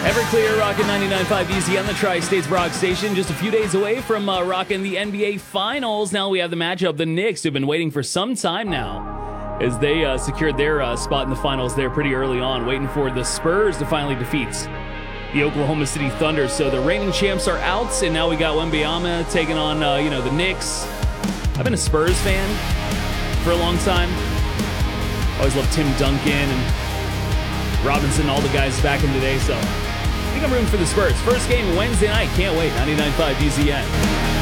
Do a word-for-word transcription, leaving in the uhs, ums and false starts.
Everclear rocking ninety-nine point five Easy on the Tri-States Rock Station. Just a few days away from uh, rocking the N B A Finals. Now we have the matchup. The Knicks, who've been waiting for some time now, as they uh, secured their uh, spot in the finals there pretty early on, waiting for the Spurs to finally defeat the Oklahoma City Thunder. So the reigning champs are out, and now we got Wembanyama taking on, uh, you know, the Knicks. I've been a Spurs fan for a long time. Always loved Tim Duncan and Robinson, all the guys back in the day. So I think I'm rooting for the Spurs. First game Wednesday night. Can't wait. ninety-nine point five D Z N.